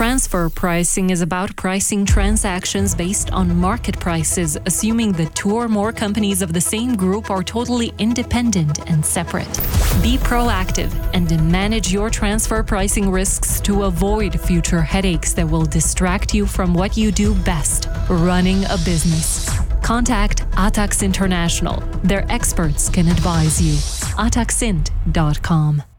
Transfer pricing is about pricing transactions based on market prices, assuming that two or more companies of the same group are totally independent and separate. Be proactive and manage your transfer pricing risks to avoid future headaches that will distract you from what you do best, running a business. Contact Atax International. Their experts can advise you. ataxint.com.